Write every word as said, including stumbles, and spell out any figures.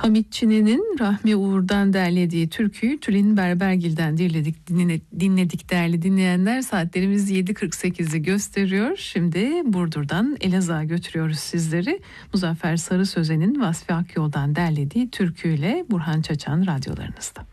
Hamit Çine'nin Rahmi Uğur'dan derlediği türküyü Tülin Berbergil'den dinledik, dinledik değerli dinleyenler. Saatlerimiz yedi kırk sekizi gösteriyor. Şimdi Burdur'dan Elazığ'a götürüyoruz sizleri. Muzaffer Sarı Sözen'in Vasfi Akyol'dan derlediği türküyle Burhan Çaçan radyolarınızda.